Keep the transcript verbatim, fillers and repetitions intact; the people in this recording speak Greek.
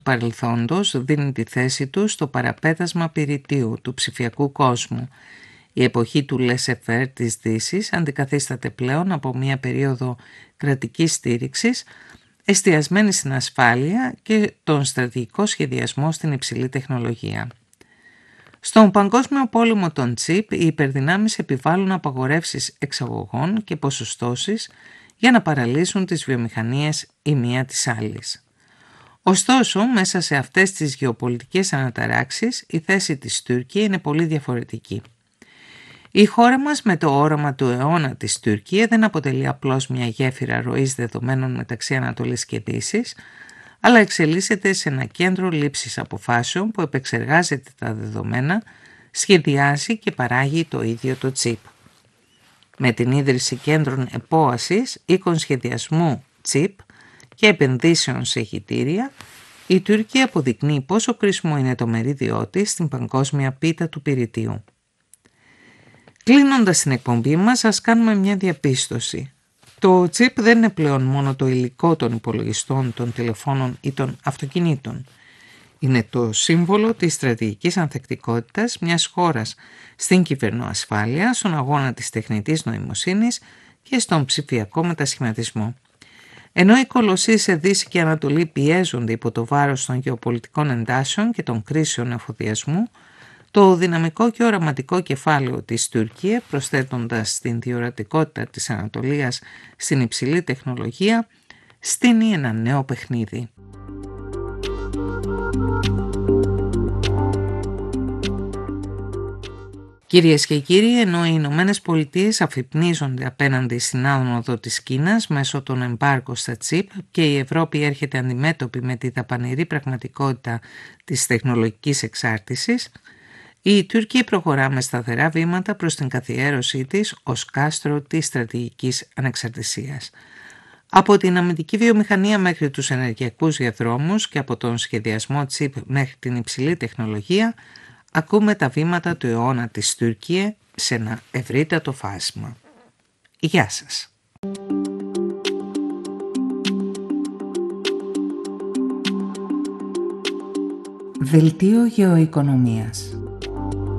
παρελθόντος δίνει τη θέση του στο παραπέτασμα πυρητίου του ψηφιακού κόσμου. Η εποχή του laissez-faire της Δύσης αντικαθίσταται πλέον από μια περίοδο κρατικής στήριξης εστιασμένη στην ασφάλεια και τον στρατηγικό σχεδιασμό στην υψηλή τεχνολογία. Στον παγκόσμιο πόλεμο των τσιπ, οι υπερδυνάμεις επιβάλλουν απαγορεύσεις εξαγωγών και ποσοστώσεις για να παραλύσουν τις βιομηχανίες η μία της άλλης. Ωστόσο, μέσα σε αυτές τις γεωπολιτικές αναταράξεις, η θέση της Τουρκία είναι πολύ διαφορετική. Η χώρα μας με το όραμα του αιώνα της Τουρκία δεν αποτελεί απλώς μια γέφυρα ροής δεδομένων μεταξύ Ανατολής και Δύσης, αλλά εξελίσσεται σε ένα κέντρο λήψης αποφάσεων που επεξεργάζεται τα δεδομένα, σχεδιάζει και παράγει το ίδιο το τσιπ. Με την ίδρυση κέντρων επόασης, οίκων σχεδιασμού τσιπ και επενδύσεων σε ηχητήρια, η Τουρκία αποδεικνύει πόσο κρίσιμο είναι το μερίδιό της στην παγκόσμια πίτα του πυρητίου. Κλείνοντας την εκπομπή μας, ας κάνουμε μια διαπίστωση. Το τσιπ δεν είναι πλέον μόνο το υλικό των υπολογιστών, των τηλεφώνων ή των αυτοκινήτων. Είναι το σύμβολο της στρατηγικής ανθεκτικότητας μιας χώρας στην κυβερνοασφάλεια, στον αγώνα της τεχνητής νοημοσύνης και στον ψηφιακό μετασχηματισμό. Ενώ οι κολοσσοί σε Δύση και Ανατολή πιέζονται υπό το βάρος των γεωπολιτικών εντάσεων και των κρίσεων εφοδιασμού, το δυναμικό και οραματικό κεφάλαιο της Τουρκία, προσθέτοντας την διορατικότητα της Ανατολίας στην υψηλή τεχνολογία, στείνει ένα νέο παιχνίδι. Κυρίες και κύριοι, ενώ οι Ηνωμένες Πολιτείες αφυπνίζονται απέναντι στην άνοδο της Κίνας μέσω των εμπάργκο στα τσιπ και η Ευρώπη έρχεται αντιμέτωπη με τη δαπανηρή πραγματικότητα της τεχνολογικής εξάρτησης, η Τουρκία προχωρά με σταθερά βήματα προς την καθιέρωσή της ως κάστρο της στρατηγικής ανεξαρτησίας. Από την αμυντική βιομηχανία μέχρι τους ενεργειακούς διαδρόμους και από τον σχεδιασμό τσιπ μέχρι την υψηλή τεχνολογία, ακούμε τα βήματα του αιώνα της Τουρκία σε ένα ευρύτατο φάσμα. Γεια σας. Δελτίο γεωοικονομίας.